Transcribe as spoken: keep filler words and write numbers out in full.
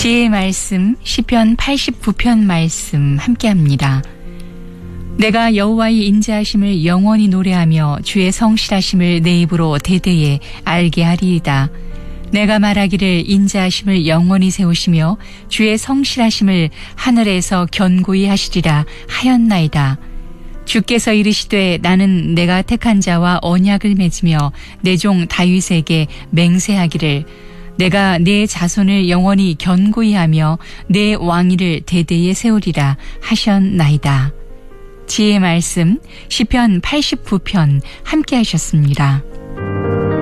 지혜의 말씀 시편 팔십구 편 말씀 함께합니다. 내가 여호와의 인자하심을 영원히 노래하며 주의 성실하심을 내 입으로 대대에 알게 하리이다. 내가 말하기를 인자하심을 영원히 세우시며 주의 성실하심을 하늘에서 견고히 하시리라 하였나이다. 주께서 이르시되 나는 내가 택한 자와 언약을 맺으며 내 종 다윗에게 맹세하기를 내가 내 자손을 영원히 견고히 하며 내 왕위를 대대에 세우리라 하셨나이다. 지혜의 말씀 시편 팔십구 편 함께 하셨습니다.